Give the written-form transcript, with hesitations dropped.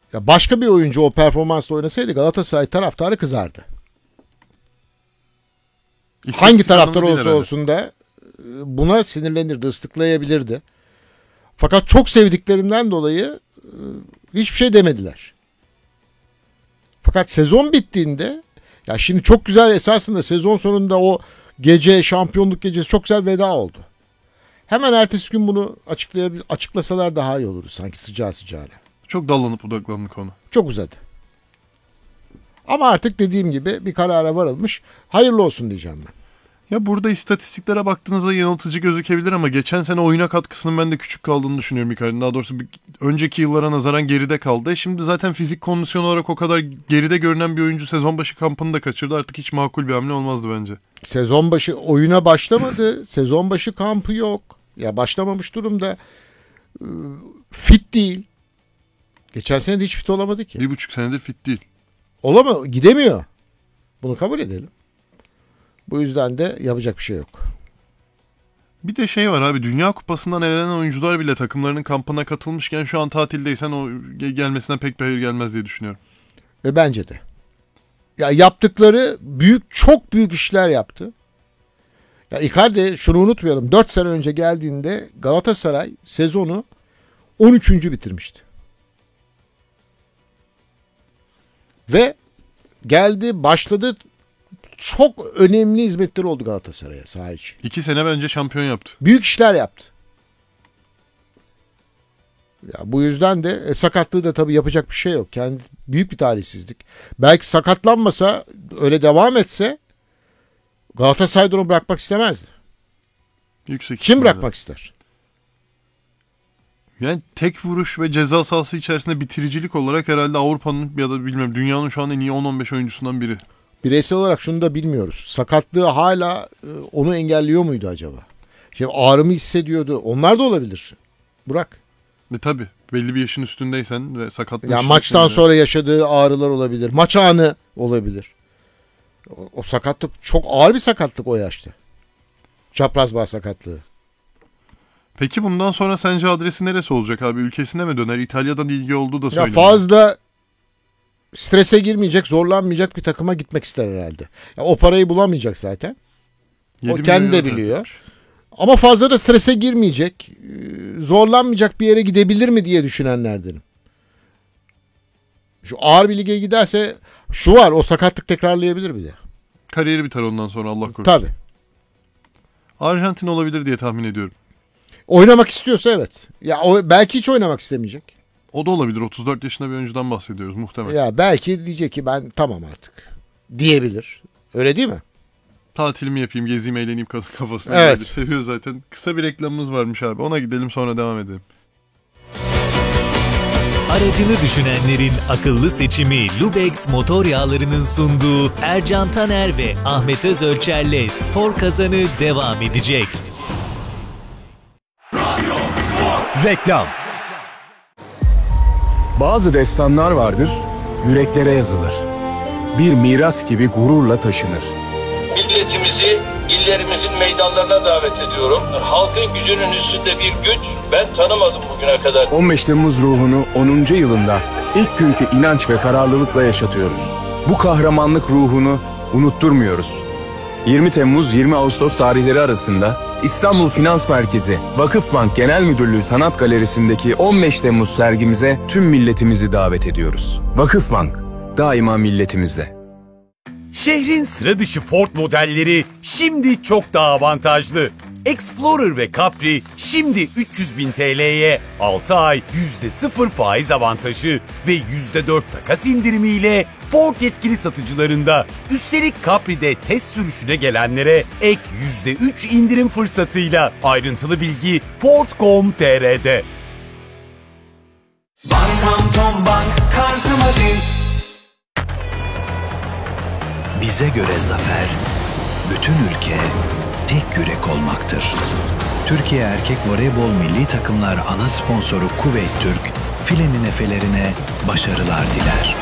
Ya başka bir oyuncu o performansla oynasaydı Galatasaray taraftarı kızardı. Hangi taraftar olsa olsun da buna sinirlenirdi, ıslıklayabilirdi. Fakat çok sevdiklerinden dolayı hiçbir şey demediler. Fakat sezon bittiğinde, ya şimdi çok güzel, esasında sezon sonunda o gece, şampiyonluk gecesi çok güzel veda oldu. Hemen ertesi gün bunu açıklasalar daha iyi olurdu sanki, sıcağı sıcağına. Çok dallanıp budaklandı konu. Çok uzadı. Ama artık dediğim gibi bir karara varılmış. Hayırlı olsun diyeceğim ben. Ya burada istatistiklere baktığınızda yanıltıcı gözükebilir ama geçen sene oyuna katkısının ben de küçük kaldığını düşünüyorum Icardi'nin. Daha doğrusu önceki yıllara nazaran geride kaldı. Şimdi zaten fizik kondisyon olarak o kadar geride görünen bir oyuncu sezon başı kampını da kaçırdı. Artık hiç makul bir hamle olmazdı bence. Sezon başı oyuna başlamadı. Sezon başı kampı yok. Ya başlamamış durumda. Fit değil. Geçen sene de hiç fit olamadı ki. 1,5 senedir fit değil. Olamıyor. Gidemiyor. Bunu kabul edelim. Bu yüzden de yapacak bir şey yok. Bir de şey var abi, Dünya Kupası'ndan elenen oyuncular bile takımlarının kampına katılmışken şu an tatildeysen o gelmesine pek bir hayır gelmez diye düşünüyorum. Ve bence de. Ya yaptıkları çok büyük işler yaptı. Ya Icardi, şunu unutmayalım, 4 sene önce geldiğinde Galatasaray sezonu 13. bitirmişti. Ve geldi, başladı. Çok önemli hizmetleri oldu Galatasaray'a saha içi. 2 sene bence şampiyon yaptı. Büyük işler yaptı. Ya bu yüzden de sakatlığı da tabii yapacak bir şey yok. Kendi büyük bir talihsizlik. Belki sakatlanmasa, öyle devam etse Galatasaray'da onu bırakmak istemezdi. Yüksek Kim ihtimalle bırakmak ister? Yani tek vuruş ve ceza sahası içerisinde bitiricilik olarak herhalde Avrupa'nın ya da bilmiyorum dünyanın şu an en iyi 10-15 oyuncusundan biri. Bireysel olarak şunu da bilmiyoruz. Sakatlığı hala onu engelliyor muydu acaba? Şimdi ağrı mı hissediyordu? Onlar da olabilir. Burak. Tabii. Belli bir yaşın üstündeysen ve sakatlığı... Yani maçtan sonra yaşadığı ağrılar olabilir. Maç anı olabilir. O sakatlık çok ağır bir sakatlık o yaşta. Çapraz bağ sakatlığı. Peki bundan sonra sence adresi neresi olacak abi? Ülkesine mi döner? İtalya'dan ilgi olduğu da söyleniyor. Ya fazla strese girmeyecek, zorlanmayacak bir takıma gitmek ister herhalde. Ya o parayı bulamayacak zaten. O kendi de biliyor. Ama fazla da strese girmeyecek, zorlanmayacak bir yere gidebilir mi diye düşünenlerdenim. Şu ağır bir lige giderse şu var, o sakatlık tekrarlayabilir bir de. Kariyeri biter ondan sonra, Allah korusun. Tabii. Arjantin olabilir diye tahmin ediyorum. Oynamak istiyorsa evet. Ya belki hiç oynamak istemeyecek. O da olabilir. 34 yaşında bir oyuncudan bahsediyoruz muhtemelen. Ya belki diyecek ki ben tamam artık diyebilir. Öyle değil mi? Tatilimi yapayım, gezeyim, eğleneyim kafasına. Evet. Seviyor zaten. Kısa bir reklamımız varmış abi. Ona gidelim, sonra devam edelim. Aracını düşünenlerin akıllı seçimi Lubex motor yağlarının sunduğu Ercan Taner ve Ahmet Özölçer'le Spor Kazanı devam edecek. Reklam. Bazı destanlar vardır, yüreklere yazılır. Bir miras gibi gururla taşınır. Milletimizi illerimizin meydanlarına davet ediyorum. Halkın gücünün üstünde bir güç ben tanımadım bugüne kadar. 15 Temmuz ruhunu 10. yılında ilk günkü inanç ve kararlılıkla yaşatıyoruz. Bu kahramanlık ruhunu unutturmuyoruz. 20 Temmuz 20 Ağustos tarihleri arasında İstanbul Finans Merkezi Vakıfbank Genel Müdürlüğü Sanat Galerisi'ndeki 15 Temmuz sergimize tüm milletimizi davet ediyoruz. Vakıfbank, daima milletimizde. Şehrin sıra dışı Ford modelleri şimdi çok daha avantajlı. Explorer ve Capri şimdi 300.000 TL'ye 6 ay %0 faiz avantajı ve %4 takas indirimiyle Ford yetkili satıcılarında. Üstelik Capri'de test sürüşüne gelenlere ek %3 indirim fırsatıyla. Ayrıntılı bilgi Ford.com.tr'de. Bankam Tom Bank kartımı bil. Bize göre zafer, bütün ülke tek yürek olmaktır. Türkiye Erkek Voleybol Milli Takımlar ana sponsoru Kuveyt Türk, filenin efelerine başarılar diler.